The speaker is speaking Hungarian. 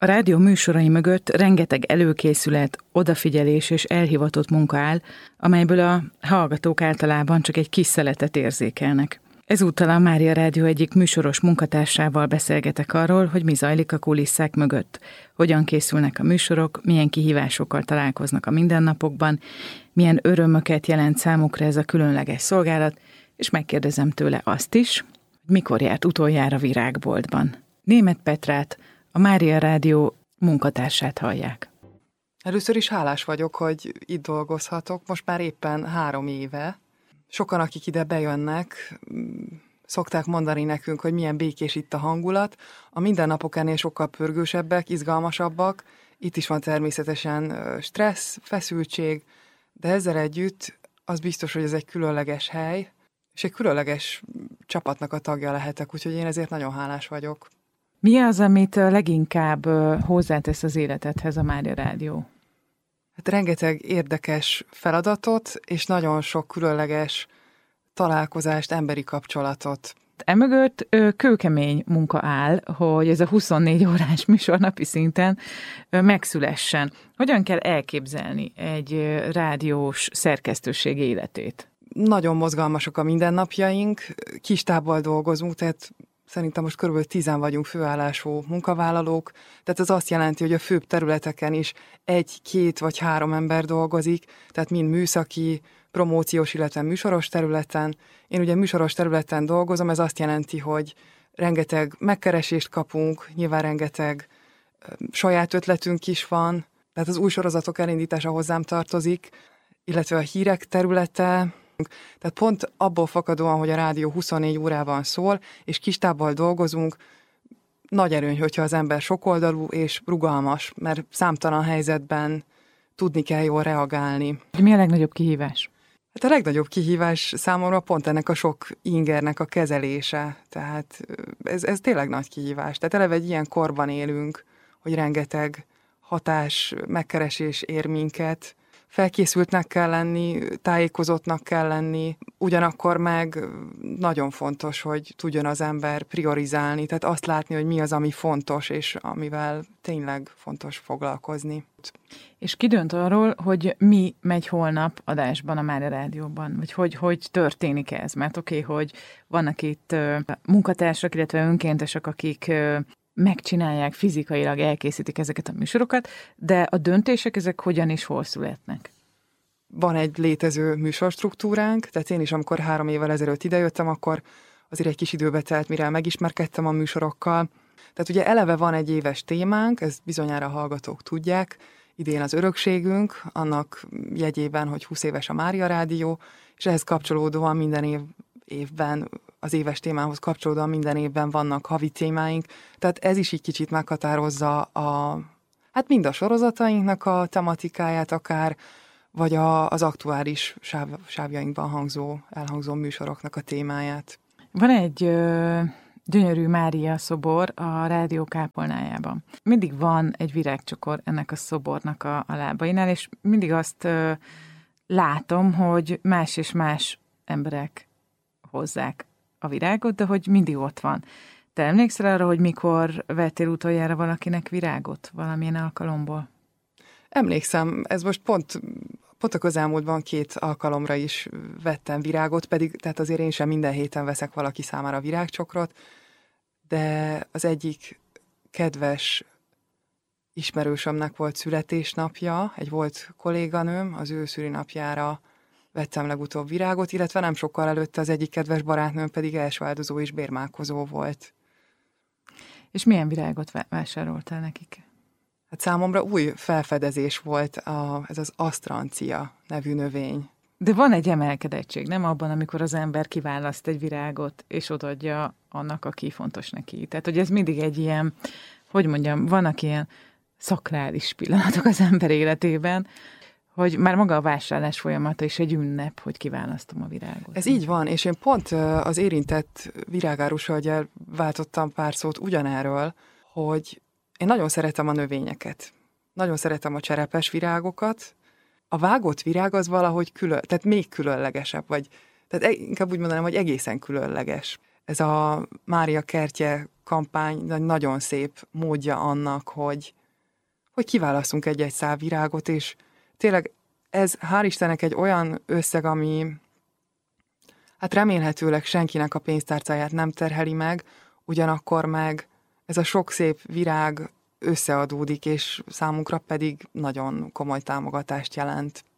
A rádió műsorai mögött rengeteg előkészület, odafigyelés és elhivatott munka áll, amelyből a hallgatók általában csak egy kis szeletet érzékelnek. Ezúttal a Mária Rádió egyik műsoros munkatársával beszélgetek arról, hogy mi zajlik a kulisszák mögött, hogyan készülnek a műsorok, milyen kihívásokkal találkoznak a mindennapokban, milyen örömöket jelent számukra ez a különleges szolgálat, és megkérdezem tőle azt is, hogy mikor járt utoljára virágboltban. Németh Petrát, a Mária Rádió munkatársát hallják. Először is hálás vagyok, hogy itt dolgozhatok, most már éppen 3 éve. Sokan, akik ide bejönnek, szokták mondani nekünk, hogy milyen békés itt a hangulat. A mindennapok ennél sokkal pörgősebbek, izgalmasabbak. Itt is van természetesen stressz, feszültség, de ezzel együtt az biztos, hogy ez egy különleges hely, és egy különleges csapatnak a tagja lehetek, úgyhogy én ezért nagyon hálás vagyok. Mi az, amit leginkább hozzátesz az életedhez a Mária Rádió? Hát rengeteg érdekes feladatot, és nagyon sok különleges találkozást, emberi kapcsolatot. Emögött kőkemény munka áll, hogy ez a 24 órás műsor napi szinten megszülessen. Hogyan kell elképzelni egy rádiós szerkesztőség életét? Nagyon mozgalmasak a mindennapjaink, kis tábbal dolgozunk, tehát szerintem most kb. 10 vagyunk főállású munkavállalók, tehát ez azt jelenti, hogy a főbb területeken is 1, 2 vagy 3 ember dolgozik, tehát mind műszaki, promóciós, illetve műsoros területen. Én ugye műsoros területen dolgozom, ez azt jelenti, hogy rengeteg megkeresést kapunk, nyilván rengeteg saját ötletünk is van, tehát az új sorozatok elindítása hozzám tartozik, illetve a hírek területe. Tehát pont abból fakadóan, hogy a rádió 24 órában szól, és kis tábbal dolgozunk, nagy erőny, hogyha az ember sokoldalú és rugalmas, mert számtalan helyzetben tudni kell jól reagálni. Mi a legnagyobb kihívás? Hát a legnagyobb kihívás számomra pont ennek a sok ingernek a kezelése. Tehát ez tényleg nagy kihívás. Tehát eleve egy ilyen korban élünk, hogy rengeteg hatás, megkeresés ér minket. Felkészültnek kell lenni, tájékozottnak kell lenni, ugyanakkor meg nagyon fontos, hogy tudjon az ember priorizálni, tehát azt látni, hogy mi az, ami fontos, és amivel tényleg fontos foglalkozni. És ki dönt arról, hogy mi megy holnap adásban a Mária Rádióban, vagy hogy történik ez? Mert oké, hogy vannak itt munkatársak, illetve önkéntesek, akik megcsinálják fizikailag, elkészítik ezeket a műsorokat, de a döntések ezek hogyan és hol születnek? Van egy létező műsorstruktúránk, tehát én is, amikor 3 évvel ezelőtt idejöttem, akkor azért egy kis időbe telt, mire megismerkedtem a műsorokkal. Tehát ugye eleve van egy éves témánk, ezt bizonyára a hallgatók tudják, idén az örökségünk, annak jegyében, hogy 20 éves a Mária Rádió, és ehhez kapcsolódóan minden évben, az éves témához kapcsolódóan minden évben vannak havi témáink, tehát ez is így kicsit meghatározza hát mind a sorozatainknak a tematikáját akár, vagy az aktuális sávjainkban elhangzó műsoroknak a témáját. Van egy gyönyörű Mária szobor a rádió kápolnájában. Mindig van egy virágcsokor ennek a szobornak a lábainál, és mindig azt látom, hogy más és más emberek hozzák a virágot, de hogy mindig ott van. Te emlékszel arra, hogy mikor vettél utoljára valakinek virágot valamilyen alkalomból? Emlékszem, ez most pont a közelmúltban 2 alkalomra is vettem virágot, pedig tehát azért én sem minden héten veszek valaki számára virágcsokrot, de az egyik kedves ismerősömnek volt születésnapja, egy volt kolléganőm, az ő szülinapjára vettem legutóbb virágot, illetve nem sokkal előtte az egyik kedves barátnőm pedig elsváldozó és bérmálkozó volt. És milyen virágot vásároltál nekik? Hát számomra új felfedezés volt ez az asztrancia nevű növény. De van egy emelkedettség, nem abban, amikor az ember kiválaszt egy virágot, és odaadja annak, aki fontos neki. Tehát, hogy ez mindig egy ilyen, hogy mondjam, vannak ilyen szakrális pillanatok az ember életében, hogy már maga a vásárlás folyamata is egy ünnep, hogy kiválasztom a virágot. Ez így van, és én pont az érintett virágárus hölgyel váltottam pár szót ugyanerről, hogy én nagyon szeretem a növényeket. Nagyon szeretem a cserepes virágokat. A vágott virág az valahogy tehát még különlegesebb, tehát inkább úgy mondanám, hogy egészen különleges. ez a Mária kertje kampány nagyon szép módja annak, hogy kiválasztunk egy-egy szál virágot, és tényleg ez hál' Istennek egy olyan összeg, ami hát remélhetőleg senkinek a pénztárcáját nem terheli meg, ugyanakkor meg ez a sok szép virág összeadódik, és számunkra pedig nagyon komoly támogatást jelent.